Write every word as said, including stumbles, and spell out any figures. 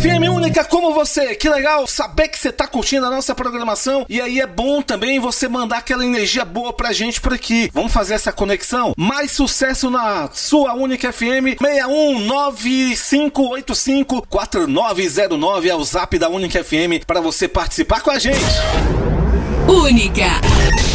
F M única como você. Que legal saber que você tá curtindo a nossa programação. E aí é bom também você mandar aquela energia boa pra gente por aqui. Vamos fazer essa conexão? Mais sucesso na sua única F M. seis um nove cinco oito cinco quatro nove zero nove é o zap da Única F M para você participar com a gente. Única.